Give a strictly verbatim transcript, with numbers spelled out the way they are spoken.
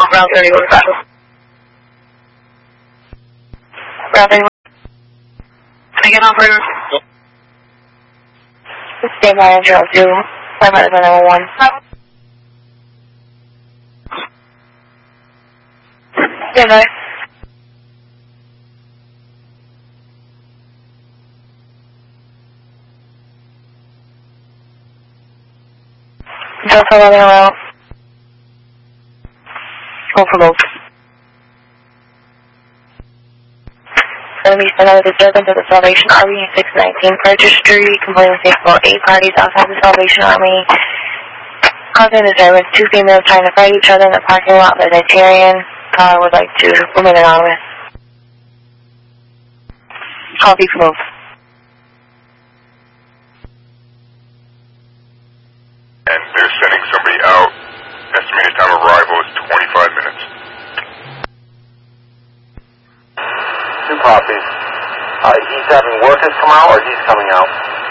Route thirty-one. Route thirty-one. Can I get operator? Stay by zero two. Five out of number one. Stay by. Just another route. Go for both. Enemy another disturbance of the Salvation Army six nineteen Registry, complaining with about eight parties outside the Salvation Army. Causing disturbance, two females trying to fight each other in the parking lot of the Nigerian. Caller would like to remain anonymous. Copy for both. And they're sending somebody out. Estimated time of arrival is twenty-five minutes. Two copies. Uh, he's having workers come out or he's coming out?